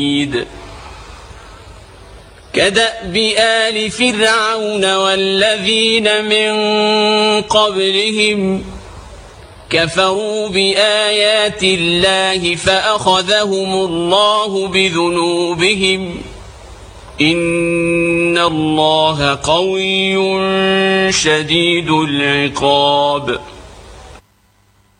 كدأب آل فرعون والذين من قبلهم كفروا بآيات الله فأخذهم الله بذنوبهم إن الله قوي شديد العقاب.